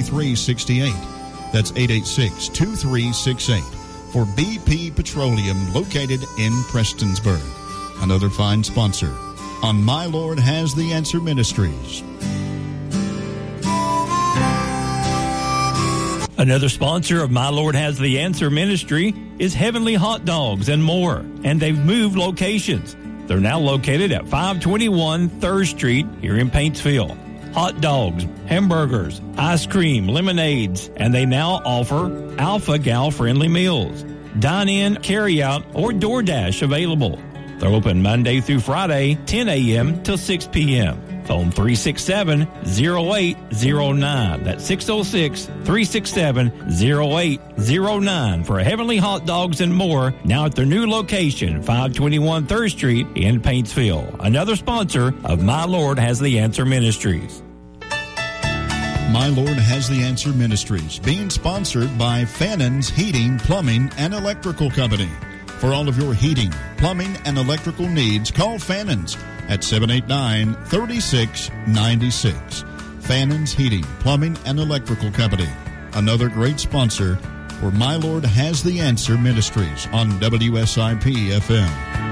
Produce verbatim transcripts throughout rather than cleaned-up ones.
three six eight. That's eight eight six, two three six eight. For B P Petroleum, located in Prestonsburg. Another fine sponsor on My Lord Has the Answer Ministries. Another sponsor of My Lord Has the Answer Ministry is Heavenly Hot Dogs and More, and they've moved locations. They're now located at five twenty-one third Street here in Paintsville. Hot dogs, hamburgers, ice cream, lemonades, and they now offer Alpha Gal friendly meals. Dine-in, carry-out, or DoorDash available. They're open Monday through Friday, ten a.m. till six p.m. Phone three six seven, zero eight zero nine. That's six oh six, three six seven, zero eight zero nine for Heavenly Hot Dogs and More, now at their new location, five twenty-one third Street in Paintsville. Another sponsor of My Lord Has the Answer Ministries. My Lord Has the Answer Ministries, being sponsored by Fannon's Heating, Plumbing, and Electrical Company. For all of your heating, plumbing, and electrical needs, call Fannon's at seven eight nine, three six nine six. Fannon's Heating, Plumbing, and Electrical Company. Another great sponsor for My Lord Has the Answer Ministries on W S I P F M.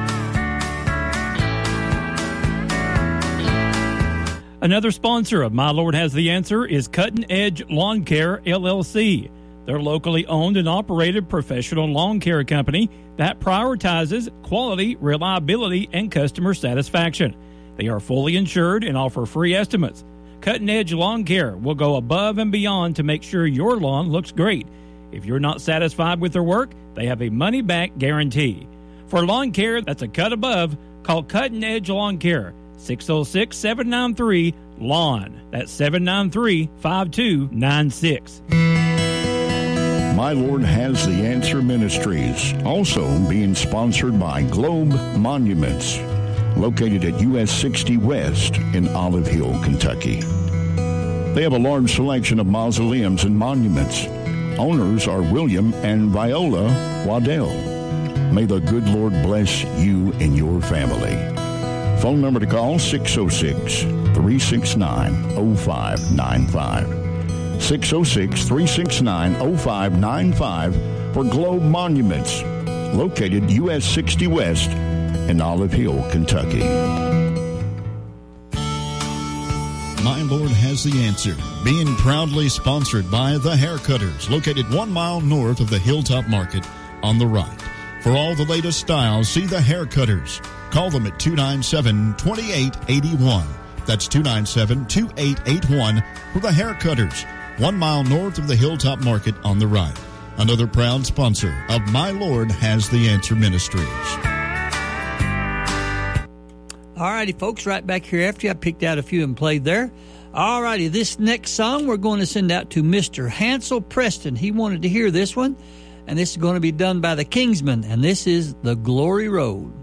Another sponsor of My Lord Has the Answer is Cutting Edge Lawn Care, L L C. They're locally owned and operated professional lawn care company that prioritizes quality, reliability, and customer satisfaction. They are fully insured and offer free estimates. Cutting Edge Lawn Care will go above and beyond to make sure your lawn looks great. If you're not satisfied with their work, they have a money-back guarantee. For lawn care that's a cut above, call Cutting Edge Lawn Care, six oh six, seven nine three, LAWN. That's seven nine three, five two nine six. My Lord Has the Answer Ministries, also being sponsored by Globe Monuments, located at U S sixty West in Olive Hill, Kentucky. They have a large selection of mausoleums and monuments. Owners are William and Viola Waddell. May the good Lord bless you and your family. Phone number to call, six oh six, three six nine, oh five nine five. six oh six, three six nine, oh five nine five for Globe Monuments, located U S sixty West in Olive Hill, Kentucky. My Lord Has the Answer, being proudly sponsored by The Haircutters, located one mile north of the Hilltop Market on the right. For all the latest styles, see The Haircutters. Call them at two nine seven, two eight eight one. That's two nine seven, two eight eight one for The Haircutters, one mile north of the Hilltop Market on the right. Another proud sponsor of My Lord Has the Answer Ministries. All righty, folks, right back here after you. I picked out a few and played there. All righty, this next song we're going to send out to Mister Hansel Preston. He wanted to hear this one, and this is going to be done by the Kingsmen, and this is The Glory Road.